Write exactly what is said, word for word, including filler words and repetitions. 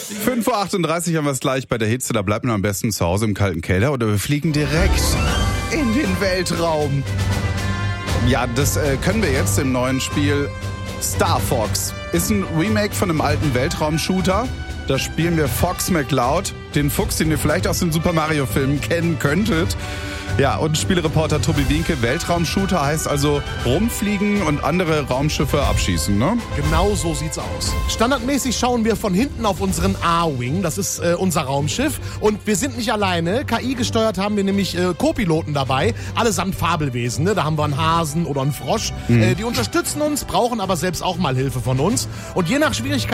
fünf Uhr achtunddreißig haben wir es gleich bei der Hitze. Da bleibt man am besten zu Hause im kalten Keller oder wir fliegen direkt in den Weltraum. Ja, das äh, können wir jetzt im neuen Spiel Star Fox. Ist ein Remake von einem alten Weltraum-Shooter. Da spielen wir Fox McCloud, den Fuchs, den ihr vielleicht aus den Super Mario-Filmen kennen könntet. Ja, und Spielereporter Tobi Wienke, Weltraum-Shooter heißt also rumfliegen und andere Raumschiffe abschießen, ne? Genau so sieht's aus. Standardmäßig schauen wir von hinten auf unseren A-Wing, das ist äh, unser Raumschiff. Und wir sind nicht alleine. K I gesteuert haben wir nämlich äh, Co-Piloten dabei, allesamt Fabelwesen. Ne? Da haben wir einen Hasen oder einen Frosch. Mhm. Äh, die unterstützen uns, brauchen aber selbst auch mal Hilfe von uns. Und je nach Schwierigkeit